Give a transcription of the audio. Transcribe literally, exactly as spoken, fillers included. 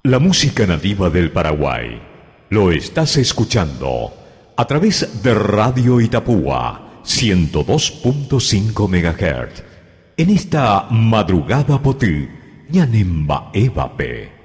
La música nativa del Paraguay lo estás escuchando a través de Radio Itapúa ciento dos punto cinco megahertz. En esta madrugada potí, ñanemba evape.